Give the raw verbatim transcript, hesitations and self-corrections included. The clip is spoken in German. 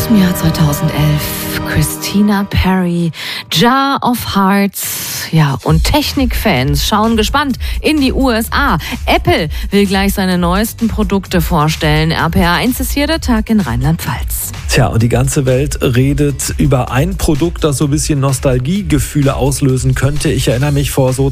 dem Jahr zweitausendelf. Christina Perri, Jar of Hearts. Ja, und Technikfans schauen gespannt in die U S A. Apple will gleich seine neuesten Produkte vorstellen. R P R eins ist hier der Tag in Rheinland-Pfalz. Tja, und die ganze Welt redet über ein Produkt, das so ein bisschen Nostalgiegefühle auslösen könnte. Ich erinnere mich vor so